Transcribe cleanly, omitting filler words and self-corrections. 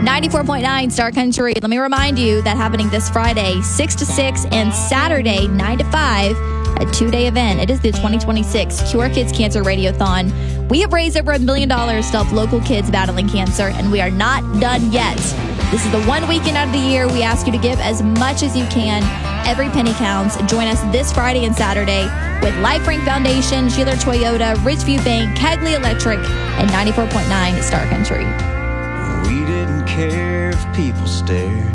94.9 Star Country. Let me remind you that happening this Friday, 6 to 6, and Saturday, 9 to 5, a two-day event. It is the 2026 Cure Kids Cancer Radiothon. We have raised over $1 million to help local kids battling cancer, and we are not done yet. This is the one weekend out of the year we ask you to give as much as you can. Every penny counts. Join us this Friday and Saturday with LifeRank Foundation, Sheeler Toyota, Ridgeview Bank, Kegley Electric, and 94.9 Star Country. We didn't care if people stared.